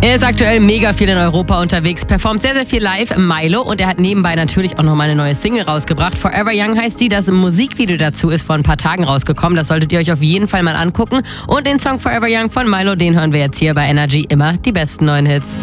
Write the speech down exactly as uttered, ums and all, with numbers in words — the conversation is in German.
Er ist aktuell mega viel in Europa unterwegs, performt sehr, sehr viel live, Milo, und er hat nebenbei natürlich auch noch mal eine neue Single rausgebracht. Forever Young heißt die, das Musikvideo dazu ist vor ein paar Tagen rausgekommen, das solltet ihr euch auf jeden Fall mal angucken. Und den Song Forever Young von Milo, den hören wir jetzt hier bei Energy, immer die besten neuen Hits.